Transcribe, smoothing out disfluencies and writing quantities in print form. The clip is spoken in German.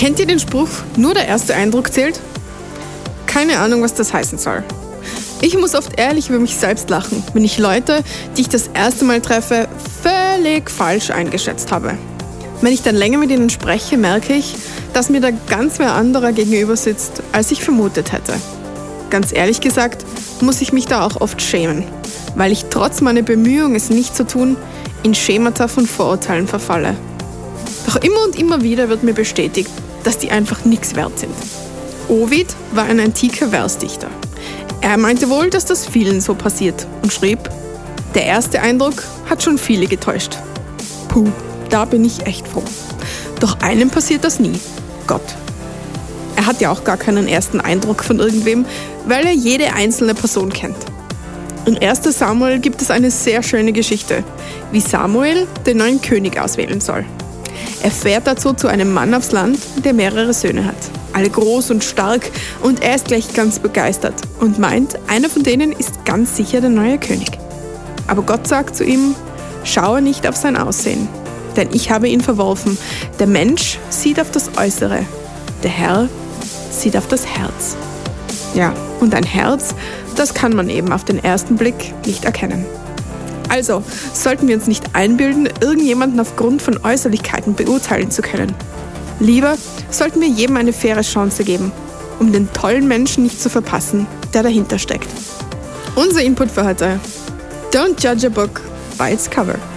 Kennt ihr den Spruch, nur der erste Eindruck zählt? Keine Ahnung, was das heißen soll. Ich muss oft ehrlich über mich selbst lachen, wenn ich Leute, die ich das erste Mal treffe, völlig falsch eingeschätzt habe. Wenn ich dann länger mit ihnen spreche, merke ich, dass mir da ganz wer anderer gegenüber sitzt, als ich vermutet hätte. Ganz ehrlich gesagt, muss ich mich da auch oft schämen, weil ich trotz meiner Bemühungen, es nicht zu tun, in Schemata von Vorurteilen verfalle. Doch immer und immer wieder wird mir bestätigt, dass die einfach nichts wert sind. Ovid war ein antiker Versdichter. Er meinte wohl, dass das vielen so passiert und schrieb, der erste Eindruck hat schon viele getäuscht. Puh, da bin ich echt froh. Doch einem passiert das nie, Gott. Er hat ja auch gar keinen ersten Eindruck von irgendwem, weil er jede einzelne Person kennt. In 1. Samuel gibt es eine sehr schöne Geschichte, wie Samuel den neuen König auswählen soll. Er fährt dazu zu einem Mann aufs Land, der mehrere Söhne hat. Alle groß und stark und er ist gleich ganz begeistert und meint, einer von denen ist ganz sicher der neue König. Aber Gott sagt zu ihm, schaue nicht auf sein Aussehen, denn ich habe ihn verworfen. Der Mensch sieht auf das Äußere, der Herr sieht auf das Herz. Ja, und ein Herz, das kann man eben auf den ersten Blick nicht erkennen. Also sollten wir uns nicht einbilden, irgendjemanden aufgrund von Äußerlichkeiten beurteilen zu können. Lieber sollten wir jedem eine faire Chance geben, um den tollen Menschen nicht zu verpassen, der dahinter steckt. Unser Input für heute: Don't judge a book by its cover.